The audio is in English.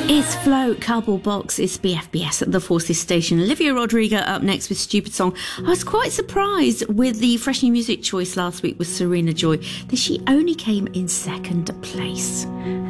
It's Float, Cardboard Box, it's BFBS at the Forces Station. Olivia Rodrigo up next with Stupid Song. I was quite surprised with the Fresh New Music choice last week with Serena Joy that she only came in second place.